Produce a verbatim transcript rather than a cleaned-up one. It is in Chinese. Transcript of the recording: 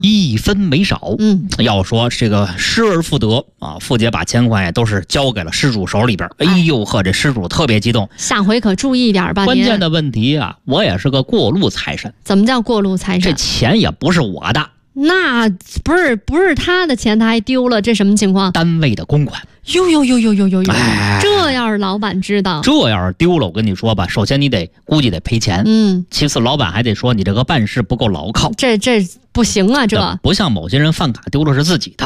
一分没少。 嗯， 要说这个失而复得啊，付姐把钱款也都是交给了失主手里边。哎呦呵，这失主特别激动， 下回可注意一点吧。 关键的问题啊，我也是个过路财神。 怎么叫过路财神？ 这钱也不是我的， 那不是不是他的钱，他还丢了，这什么情况？ 单位的公款。 呦呦呦呦呦呦呦！ 哎， 这要是老板知道， 这要是丢了，我跟你说吧，首先你得估计得赔钱， 嗯， 其次老板还得说你这个办事不够牢靠。 这这不行啊，这不像某些人饭卡丢了是自己的，